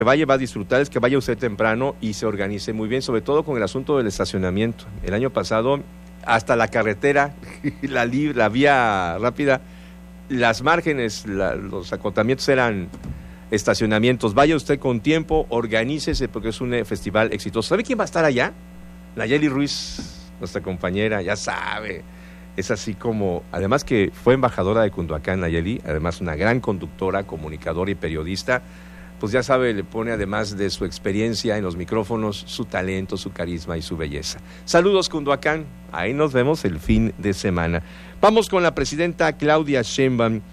vaya, va a disfrutar, es que vaya usted temprano y se organice muy bien, sobre todo con el asunto del estacionamiento. El año pasado, hasta la carretera, la vía rápida, las márgenes, los acotamientos eran estacionamientos. Vaya usted con tiempo, organícese, porque es un festival exitoso. ¿Sabe quién va a estar allá? Nayeli Ruiz, nuestra compañera, ya sabe. Es así como, además que fue embajadora de Cunduacán, Nayeli, además una gran conductora, comunicadora y periodista. Pues ya sabe, le pone además de su experiencia en los micrófonos, su talento, su carisma y su belleza. Saludos, Cunduacán, ahí nos vemos el fin de semana. Vamos con la presidenta Claudia Sheinbaum.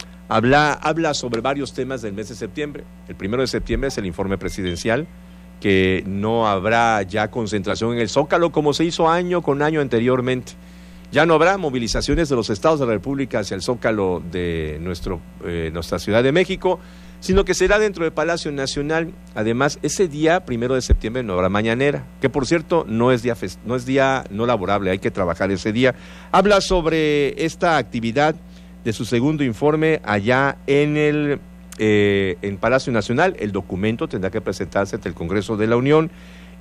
Habla sobre varios temas del mes de septiembre. El 1 de septiembre es el informe presidencial, que no habrá ya concentración en el Zócalo como se hizo año con año anteriormente. Ya no habrá movilizaciones de los estados de la República hacia el Zócalo de nuestra Ciudad de México, sino que será dentro del Palacio Nacional. Además, ese día, 1 de septiembre, no habrá mañanera, que por cierto no es día no laborable, hay que trabajar ese día. Habla sobre esta actividad de su segundo informe allá en Palacio Nacional. El documento tendrá que presentarse ante el Congreso de la Unión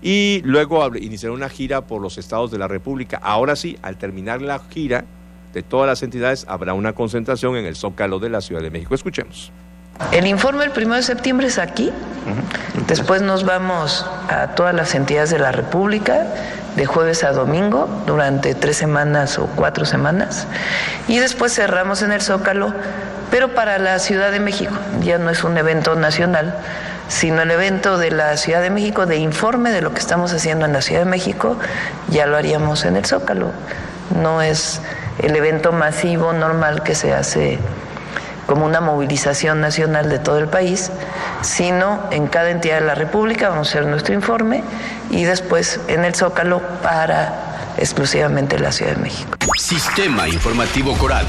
y luego iniciará una gira por los estados de la República. Ahora sí, al terminar la gira de todas las entidades, habrá una concentración en el Zócalo de la Ciudad de México. Escuchemos. El informe el 1 de septiembre es aquí, después nos vamos a todas las entidades de la República, de jueves a domingo, durante 3 semanas o 4 semanas, y después cerramos en el Zócalo, pero para la Ciudad de México. Ya no es un evento nacional, sino el evento de la Ciudad de México, de informe de lo que estamos haciendo en la Ciudad de México, ya lo haríamos en el Zócalo. No es el evento masivo normal que se hace como una movilización nacional de todo el país, sino en cada entidad de la República vamos a hacer nuestro informe y después en el Zócalo para exclusivamente la Ciudad de México. Sistema Informativo Coral.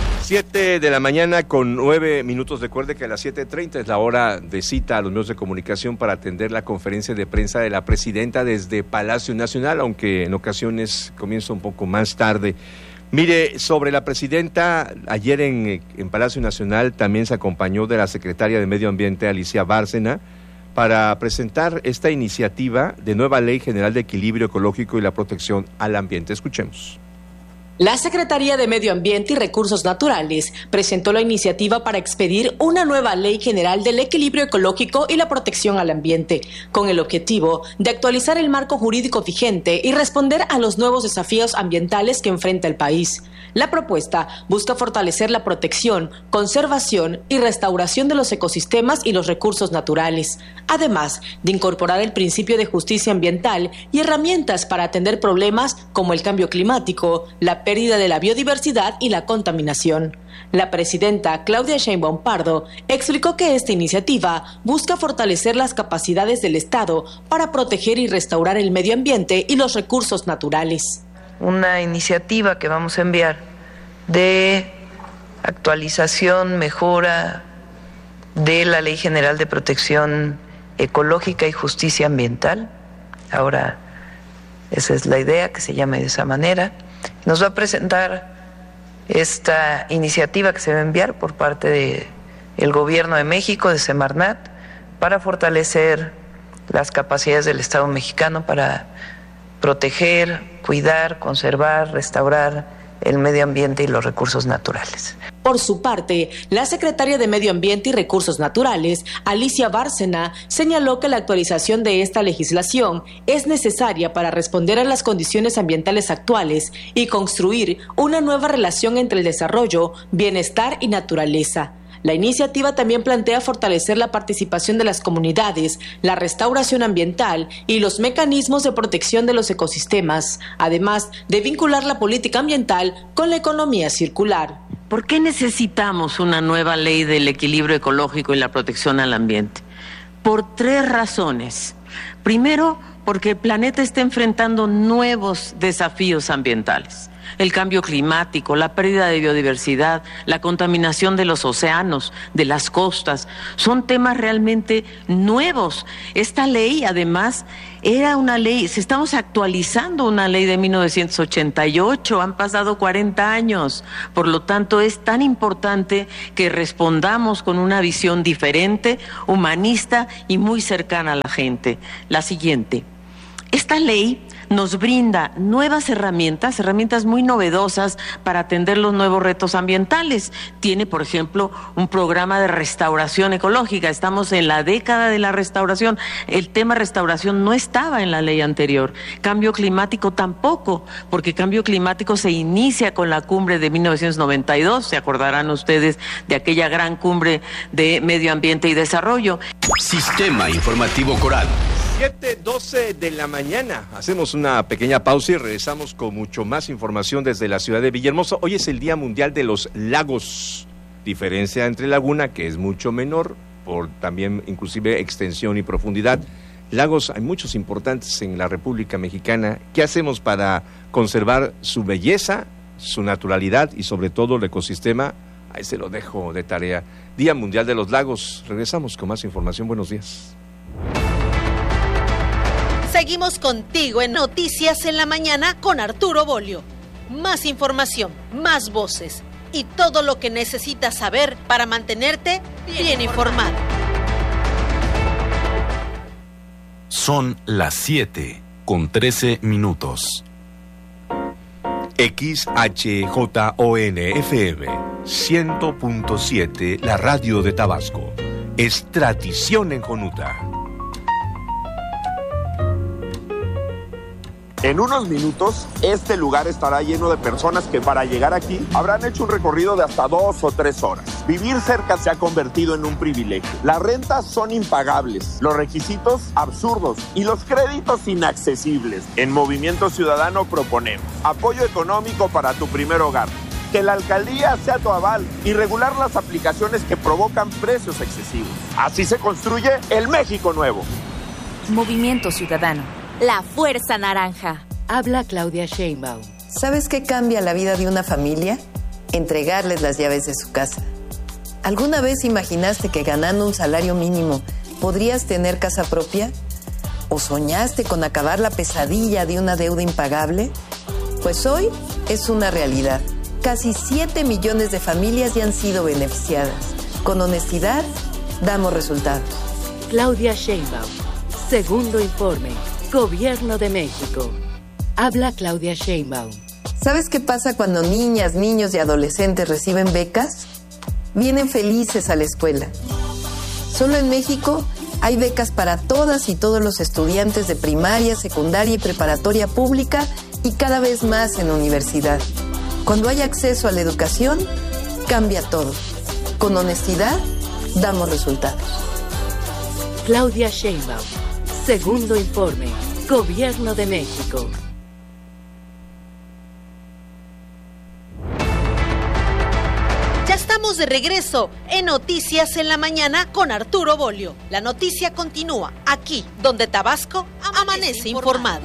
7 de la mañana con 9 minutos. Recuerde que a las 7:30 es la hora de cita a los medios de comunicación para atender la conferencia de prensa de la presidenta desde Palacio Nacional, aunque en ocasiones comienza un poco más tarde. Mire, sobre la presidenta, ayer en Palacio Nacional también se acompañó de la secretaria de Medio Ambiente, Alicia Bárcena, para presentar esta iniciativa de nueva Ley General de Equilibrio Ecológico y la Protección al Ambiente. Escuchemos. La Secretaría de Medio Ambiente y Recursos Naturales presentó la iniciativa para expedir una nueva Ley General del Equilibrio Ecológico y la Protección al Ambiente, con el objetivo de actualizar el marco jurídico vigente y responder a los nuevos desafíos ambientales que enfrenta el país. La propuesta busca fortalecer la protección, conservación y restauración de los ecosistemas y los recursos naturales, además de incorporar el principio de justicia ambiental y herramientas para atender problemas como el cambio climático, la pérdida de la biodiversidad y la contaminación. La presidenta Claudia Sheinbaum Pardo explicó que esta iniciativa busca fortalecer las capacidades del Estado para proteger y restaurar el medio ambiente y los recursos naturales. Una iniciativa que vamos a enviar de actualización, mejora de la Ley General de Protección Ecológica y Justicia Ambiental. Ahora, esa es la idea, que se llame de esa manera. Nos va a presentar esta iniciativa que se va a enviar por parte del Gobierno de México, de Semarnat, para fortalecer las capacidades del Estado mexicano para proteger, cuidar, conservar, restaurar el medio ambiente y los recursos naturales. Por su parte, la secretaria de Medio Ambiente y Recursos Naturales, Alicia Bárcena, señaló que la actualización de esta legislación es necesaria para responder a las condiciones ambientales actuales y construir una nueva relación entre el desarrollo, bienestar y naturaleza. La iniciativa también plantea fortalecer la participación de las comunidades, la restauración ambiental y los mecanismos de protección de los ecosistemas, además de vincular la política ambiental con la economía circular. ¿Por qué necesitamos una nueva ley del equilibrio ecológico y la protección al ambiente? Por 3 razones. Primero, porque el planeta está enfrentando nuevos desafíos ambientales. El cambio climático, la pérdida de biodiversidad, la contaminación de los océanos, de las costas, son temas realmente nuevos. Esta ley, además, era una ley, estamos actualizando una ley de 1988, han pasado 40 años, por lo tanto es tan importante que respondamos con una visión diferente, humanista y muy cercana a la gente. La siguiente, esta ley nos brinda nuevas herramientas muy novedosas para atender los nuevos retos ambientales. Tiene, por ejemplo, un programa de restauración ecológica. Estamos en la década de la restauración. El tema restauración no estaba en la ley anterior. Cambio climático tampoco, porque cambio climático se inicia con la cumbre de 1992. Se acordarán ustedes de aquella gran cumbre de medio ambiente y desarrollo. Sistema Informativo Coral. 7:12 de la mañana. Hacemos una pequeña pausa y regresamos con mucho más información desde la ciudad de Villahermosa. Hoy es el Día Mundial de los Lagos. Diferencia entre laguna, que es mucho menor, por también inclusive extensión y profundidad. Lagos hay muchos importantes en la República Mexicana. ¿Qué hacemos para conservar su belleza, su naturalidad y sobre todo el ecosistema? Ahí se lo dejo de tarea. Día Mundial de los Lagos. Regresamos con más información. Buenos días. Seguimos contigo en Noticias en la Mañana con Arturo Bolio. Más información, más voces y todo lo que necesitas saber para mantenerte bien informado. Son las 7:13. XHJON-FM 100.7, la radio de Tabasco. Es tradición en Jonuta. En unos minutos, este lugar estará lleno de personas que para llegar aquí habrán hecho un recorrido de hasta 2 o 3 horas. Vivir cerca se ha convertido en un privilegio. Las rentas son impagables, los requisitos absurdos y los créditos inaccesibles. En Movimiento Ciudadano proponemos apoyo económico para tu primer hogar, que la alcaldía sea tu aval y regular las aplicaciones que provocan precios excesivos. Así se construye el México nuevo. Movimiento Ciudadano. La Fuerza Naranja. Habla Claudia Sheinbaum. ¿Sabes qué cambia la vida de una familia? Entregarles las llaves de su casa. ¿Alguna vez imaginaste que ganando un salario mínimo podrías tener casa propia? ¿O soñaste con acabar la pesadilla de una deuda impagable? Pues hoy es una realidad. Casi 7 millones de familias ya han sido beneficiadas. Con honestidad, damos resultados. Claudia Sheinbaum. Segundo informe. Gobierno de México. Habla Claudia Sheinbaum. ¿Sabes qué pasa cuando niñas, niños y adolescentes reciben becas? Vienen felices a la escuela. Solo en México hay becas para todas y todos los estudiantes de primaria, secundaria y preparatoria pública y cada vez más en universidad. Cuando hay acceso a la educación, cambia todo. Con honestidad, damos resultados. Claudia Sheinbaum. Segundo informe. Gobierno de México. Ya estamos de regreso en Noticias en la Mañana con Arturo Bolio. La noticia continúa aquí, donde Tabasco amanece informado.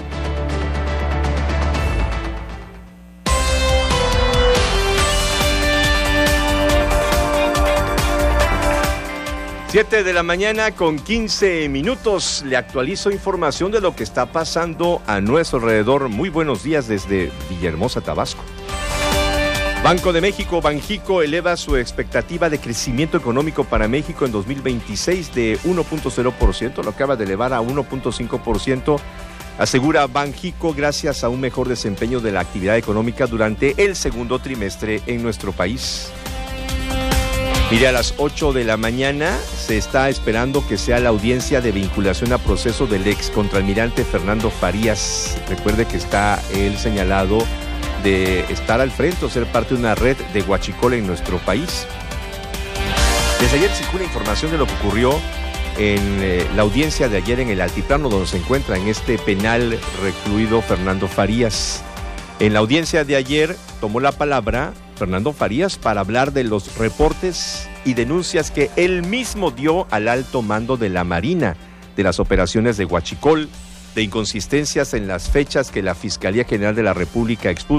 Siete de la mañana con 15 minutos. Le actualizo información de lo que está pasando a nuestro alrededor. Muy buenos días desde Villahermosa, Tabasco. Banco de México, Banjico, eleva su expectativa de crecimiento económico para México en 2026 de 1.0%, lo acaba de elevar a 1.5%, asegura Banjico, gracias a un mejor desempeño de la actividad económica durante el segundo trimestre en nuestro país. Mire, a las 8 de la mañana se está esperando que sea la audiencia de vinculación a proceso del ex contraalmirante Fernando Farías. Recuerde que está él señalado de estar al frente o ser parte de una red de huachicol en nuestro país. Desde ayer circula información de lo que ocurrió en la audiencia de ayer en el Altiplano, donde se encuentra en este penal recluido Fernando Farías. En la audiencia de ayer tomó la palabra Fernando Farías para hablar de los reportes y denuncias que él mismo dio al alto mando de la Marina, de las operaciones de huachicol, de inconsistencias en las fechas que la Fiscalía General de la República expuso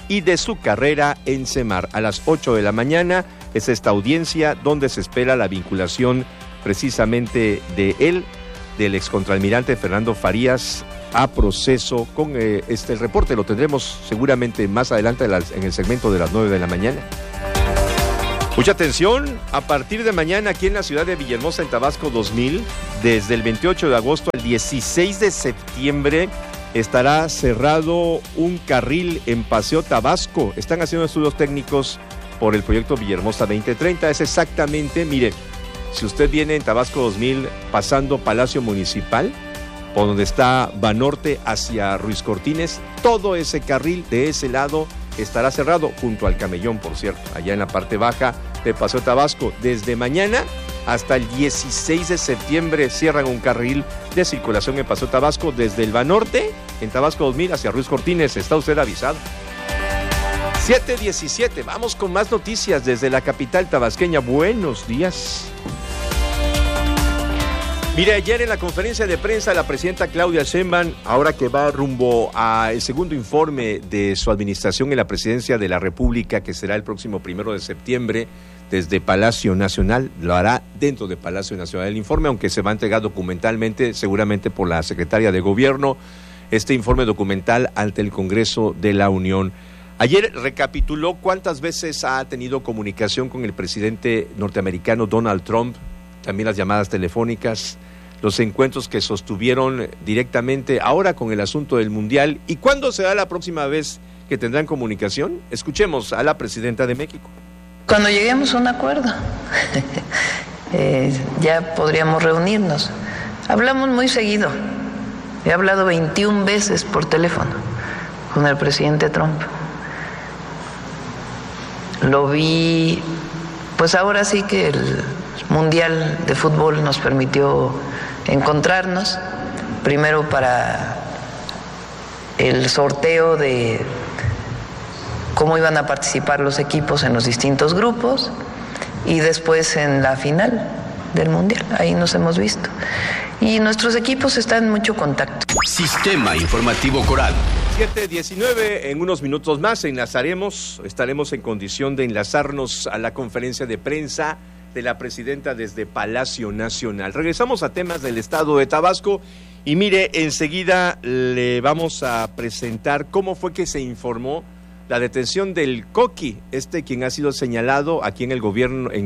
y de su carrera en CEMAR. A las 8 de la mañana es esta audiencia donde se espera la vinculación precisamente de él, del excontralmirante Fernando Farías, a proceso con el reporte. Lo tendremos seguramente más adelante en el segmento de las 9 de la mañana. Mucha atención, a partir de mañana aquí en la ciudad de Villahermosa, en Tabasco 2000, desde el 28 de agosto al 16 de septiembre, estará cerrado un carril en Paseo Tabasco. Están haciendo estudios técnicos por el proyecto Villahermosa 2030. Es exactamente, mire, si usted viene en Tabasco 2000 pasando Palacio Municipal, por donde está Banorte hacia Ruiz Cortines, todo ese carril de ese lado estará cerrado, junto al Camellón, por cierto, allá en la parte baja de Paseo Tabasco. Desde mañana hasta el 16 de septiembre cierran un carril de circulación en Paseo Tabasco desde el Banorte, en Tabasco 2000, hacia Ruiz Cortines. Está usted avisado. 7:17, vamos con más noticias desde la capital tabasqueña. Buenos días. Mire, ayer en la conferencia de prensa la presidenta Claudia Sheinbaum, ahora que va rumbo al segundo informe de su administración en la presidencia de la República, que será el próximo 1 de septiembre, desde Palacio Nacional, lo hará dentro de Palacio Nacional el informe, aunque se va a entregar documentalmente, seguramente por la secretaria de Gobierno, este informe documental ante el Congreso de la Unión. Ayer recapituló cuántas veces ha tenido comunicación con el presidente norteamericano Donald Trump, también las llamadas telefónicas, los encuentros que sostuvieron directamente ahora con el asunto del Mundial. ¿Y cuándo será la próxima vez que tendrán comunicación? Escuchemos a la presidenta de México. Cuando lleguemos a un acuerdo, ya podríamos reunirnos. Hablamos muy seguido. He hablado 21 veces por teléfono con el presidente Trump. Lo vi, pues ahora sí que el Mundial de Fútbol nos permitió encontrarnos, primero para el sorteo de cómo iban a participar los equipos en los distintos grupos y después en la final del Mundial. Ahí nos hemos visto. Y nuestros equipos están en mucho contacto. Sistema Informativo Coral. 7:19, en unos minutos más estaremos en condición de enlazarnos a la conferencia de prensa de la presidenta desde Palacio Nacional. Regresamos a temas del estado de Tabasco y mire, enseguida le vamos a presentar cómo fue que se informó la detención del Coqui, quien ha sido señalado aquí en el gobierno, en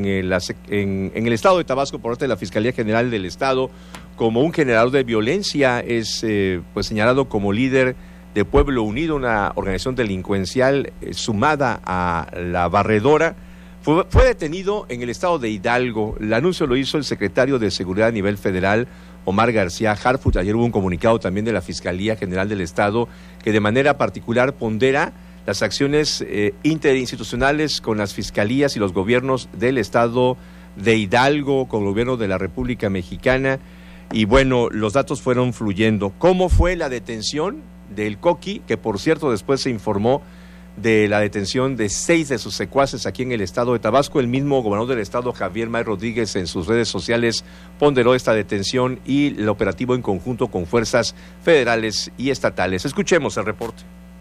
el estado de Tabasco por parte de la Fiscalía General del Estado como un generador de violencia. Es pues señalado como líder de Pueblo Unido, una organización delincuencial sumada a la Barredora. Fue detenido en el estado de Hidalgo. El anuncio lo hizo el secretario de Seguridad a nivel federal, Omar García Harfuch. Ayer hubo un comunicado también de la Fiscalía General del Estado que de manera particular pondera las acciones interinstitucionales con las fiscalías y los gobiernos del estado de Hidalgo, con el gobierno de la República Mexicana. Y bueno, los datos fueron fluyendo. ¿Cómo fue la detención del Coqui? Que por cierto después se informó de la detención de 6 de sus secuaces aquí en el estado de Tabasco. El mismo gobernador del estado, Javier May Rodríguez, en sus redes sociales ponderó esta detención y el operativo en conjunto con fuerzas federales y estatales. Escuchemos el reporte.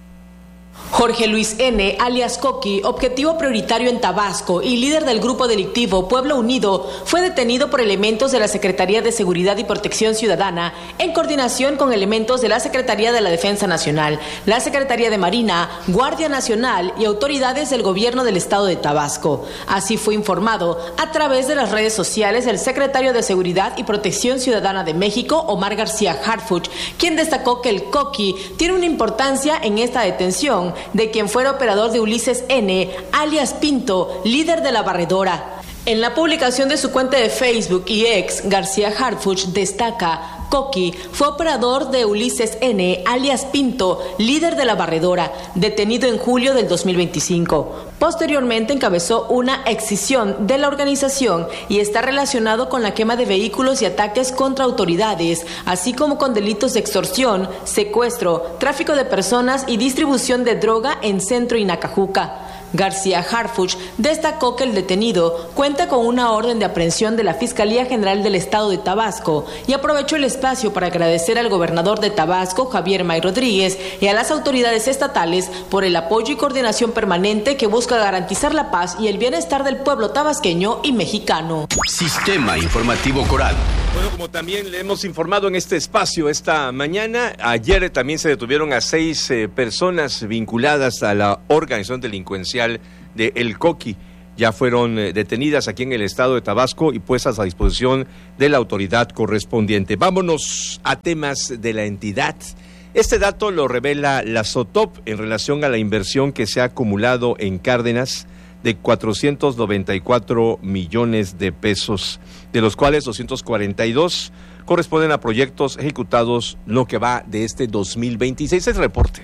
Jorge Luis N., alias Coqui, objetivo prioritario en Tabasco y líder del grupo delictivo Pueblo Unido, fue detenido por elementos de la Secretaría de Seguridad y Protección Ciudadana en coordinación con elementos de la Secretaría de la Defensa Nacional, la Secretaría de Marina, Guardia Nacional y autoridades del gobierno del estado de Tabasco. Así fue informado a través de las redes sociales del secretario de Seguridad y Protección Ciudadana de México, Omar García Harfuch, quien destacó que el Coqui tiene una importancia en esta detención de quien fuera operador de Ulises N., alias Pinto, líder de la Barredora. En la publicación de su cuenta de Facebook y ex, García Harfuch destaca: Coqui fue operador de Ulises N., alias Pinto, líder de la Barredora, detenido en julio del 2025. Posteriormente encabezó una escisión de la organización y está relacionado con la quema de vehículos y ataques contra autoridades, así como con delitos de extorsión, secuestro, tráfico de personas y distribución de droga en Centro y Nacajuca. García Harfuch destacó que el detenido cuenta con una orden de aprehensión de la Fiscalía General del Estado de Tabasco y aprovechó el espacio para agradecer al gobernador de Tabasco, Javier May Rodríguez, y a las autoridades estatales por el apoyo y coordinación permanente que busca garantizar la paz y el bienestar del pueblo tabasqueño y mexicano. Sistema Informativo Coral. Bueno, como también le hemos informado en este espacio esta mañana, ayer también se detuvieron a 6 personas vinculadas a la organización delincuencial de El Coqui. Ya fueron detenidas aquí en el estado de Tabasco y puestas a disposición de la autoridad correspondiente. Vámonos a temas de la entidad. Este dato lo revela la SOTOP en relación a la inversión que se ha acumulado en Cárdenas de 494 millones de pesos, de los cuales 242 corresponden a proyectos ejecutados lo que va de este 2026. Es el reporte.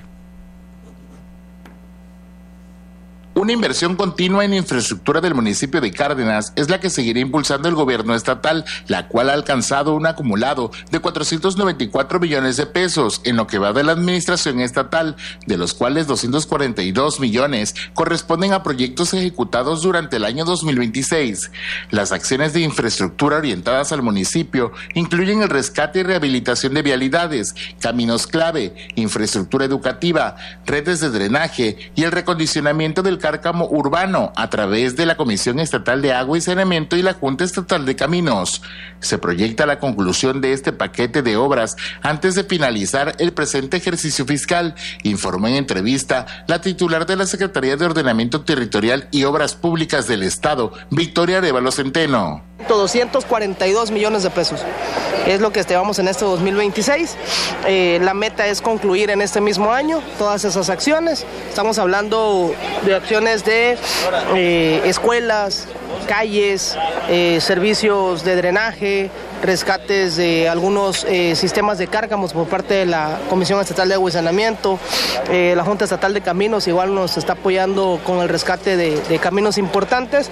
Una inversión continua en infraestructura del municipio de Cárdenas es la que seguirá impulsando el gobierno estatal, la cual ha alcanzado un acumulado de 494 millones de pesos en lo que va de la administración estatal, de los cuales 242 millones corresponden a proyectos ejecutados durante el año 2026. Las acciones de infraestructura orientadas al municipio incluyen el rescate y rehabilitación de vialidades, caminos clave, infraestructura educativa, redes de drenaje y el recondicionamiento del cárcamo urbano a través de la Comisión Estatal de Agua y Saneamiento y la Junta Estatal de Caminos. Se proyecta la conclusión de este paquete de obras antes de finalizar el presente ejercicio fiscal, informó en entrevista la titular de la Secretaría de Ordenamiento Territorial y Obras Públicas del Estado, Victoria Arevalo Centeno. 242 millones de pesos es lo que llevamos en este 2026. La meta es concluir en este mismo año todas esas acciones. Estamos hablando de acciones de escuelas, calles, servicios de drenaje, rescates de algunos sistemas de cárcamos por parte de la Comisión Estatal de Agua y Saneamiento. La Junta Estatal de Caminos igual nos está apoyando con el rescate de caminos importantes.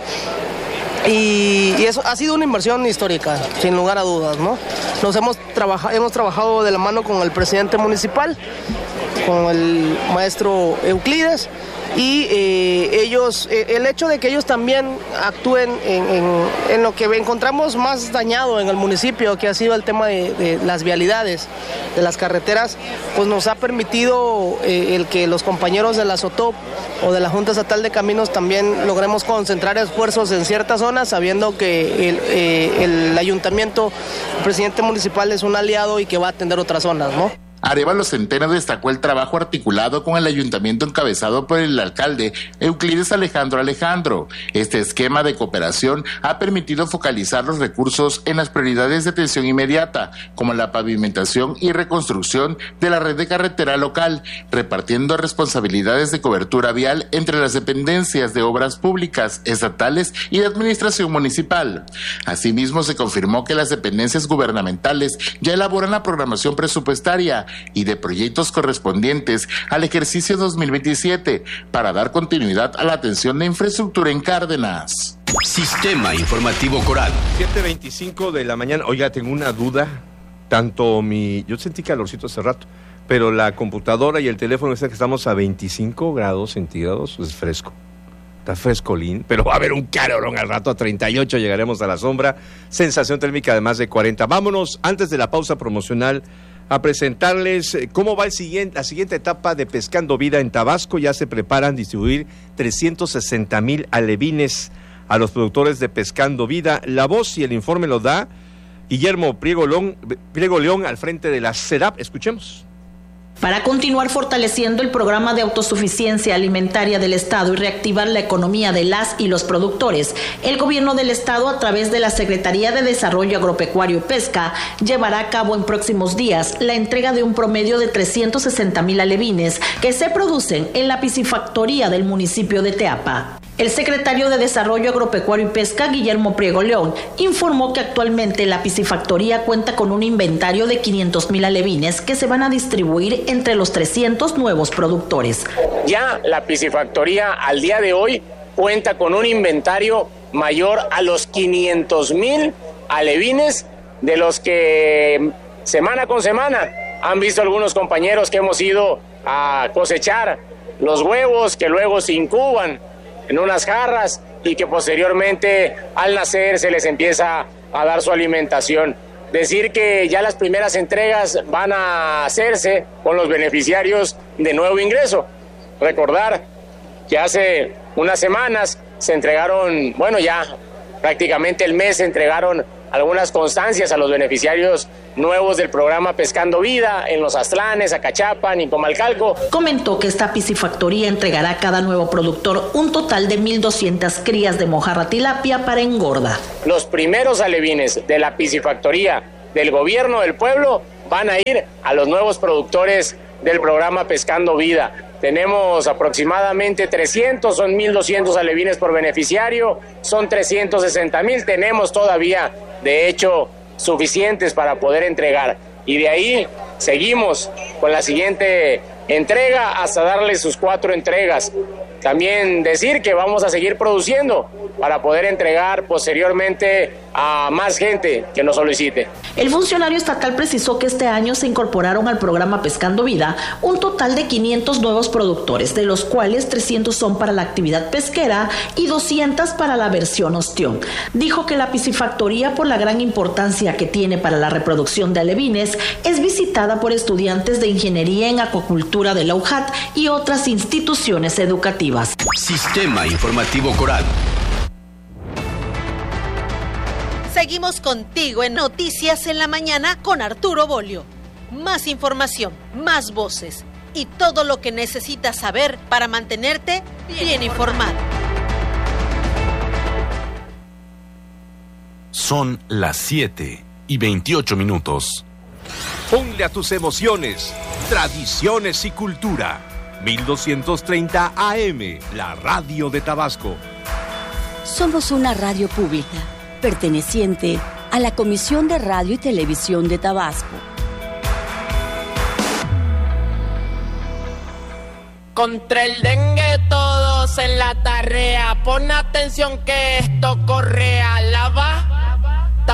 Y eso ha sido una inversión histórica, sin lugar a dudas, ¿no? Hemos trabajado de la mano con el presidente municipal, con el maestro Euclides, y el hecho de que ellos también actúen en lo que encontramos más dañado en el municipio, que ha sido el tema de las vialidades, de las carreteras, pues nos ha permitido el que los compañeros de la SOTOP o de la Junta Estatal de Caminos también logremos concentrar esfuerzos en ciertas zonas, sabiendo que el ayuntamiento, el presidente municipal es un aliado y que va a atender otras zonas, ¿no? Arevalo Centeno destacó el trabajo articulado con el ayuntamiento encabezado por el alcalde Euclides Alejandro. Este esquema de cooperación ha permitido focalizar los recursos en las prioridades de atención inmediata, como la pavimentación y reconstrucción de la red de carretera local, repartiendo responsabilidades de cobertura vial entre las dependencias de obras públicas, estatales y de administración municipal. Asimismo, se confirmó que las dependencias gubernamentales ya elaboran la programación presupuestaria y de proyectos correspondientes al ejercicio 2027 para dar continuidad a la atención de infraestructura en Cárdenas. Sistema Informativo Coral. 7:25 de la mañana. Oiga, tengo una duda. Yo sentí calorcito hace rato, pero la computadora y el teléfono dice que estamos a 25 grados centígrados, es fresco. Está frescolín, pero va a haber un calorón al rato, a 38 llegaremos a la sombra. Sensación térmica de más de 40. Vámonos, antes de la pausa promocional, a presentarles cómo va la siguiente etapa de Pescando Vida en Tabasco. Ya se preparan distribuir 360,000 alevines a los productores de Pescando Vida. La voz y el informe lo da Guillermo Priego León al frente de la SEDAP. Escuchemos. Para continuar fortaleciendo el programa de autosuficiencia alimentaria del Estado y reactivar la economía de las y los productores, el gobierno del Estado, a través de la Secretaría de Desarrollo Agropecuario y Pesca, llevará a cabo en próximos días la entrega de un promedio de 360,000 alevines que se producen en la piscifactoría del municipio de Teapa. El secretario de Desarrollo Agropecuario y Pesca, Guillermo Priego León, informó que actualmente la piscifactoría cuenta con un inventario de 500,000 alevines que se van a distribuir entre los 300 nuevos productores. Ya la piscifactoría al día de hoy cuenta con un inventario mayor a los 500,000 alevines, de los que semana con semana han visto algunos compañeros que hemos ido a cosechar los huevos que luego se incuban en unas jarras y que posteriormente al nacer se les empieza a dar su alimentación. Decir que ya las primeras entregas van a hacerse con los beneficiarios de nuevo ingreso. Recordar que hace unas semanas se entregaron, bueno, ya prácticamente el mes se entregaron algunas constancias a los beneficiarios nuevos del programa Pescando Vida en Los Aztlanes, Acachapan y Comalcalco. Comentó que esta piscifactoría entregará a cada nuevo productor un total de 1,200 crías de mojarra tilapia para engorda. Los primeros alevines de la piscifactoría del gobierno del pueblo van a ir a los nuevos productores del programa Pescando Vida. Tenemos aproximadamente 300, son 1,200 alevines por beneficiario, son 360,000, tenemos todavía, de hecho, suficientes para poder entregar. Y de ahí seguimos con la siguiente entrega hasta darle sus 4 entregas. También decir que vamos a seguir produciendo para poder entregar posteriormente a más gente que nos solicite. El funcionario estatal precisó que este año se incorporaron al programa Pescando Vida un total de 500 nuevos productores, de los cuales 300 son para la actividad pesquera y 200 para la versión ostión. Dijo que la piscifactoría, por la gran importancia que tiene para la reproducción de alevines, es visitada por estudiantes de ingeniería en acuacultura de la UJAT y otras instituciones educativas. Sistema Informativo Coral. Seguimos contigo en Noticias en la Mañana con Arturo Bolio. Más información, más voces y todo lo que necesitas saber para mantenerte bien informado. Son las 7:28. Ponle a tus emociones, tradiciones y cultura. 1230 AM, la radio de Tabasco. Somos una radio pública, perteneciente a la Comisión de Radio y Televisión de Tabasco. Contra el dengue todos en la tarea, pon atención que esto correa, lava